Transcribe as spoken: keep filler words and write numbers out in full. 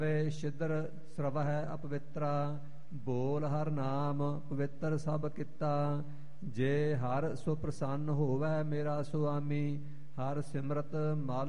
ਛਿਦਰ ਸਰਵਹਿ ਅਪਵਿੱਤਰਾ ਬੋਲ ਹਰ ਨਾਮ ਪਵਿੱਤਰ ਸਭ ਕੀਤਾ। ਜੇ ਹਰ ਸੋ ਪ੍ਰਸੰਨ ਹੋਵੈ ਮੇਰਾ ਸੁਆਮੀ ਹਰ ਸਿਮਰਤ ਮਲ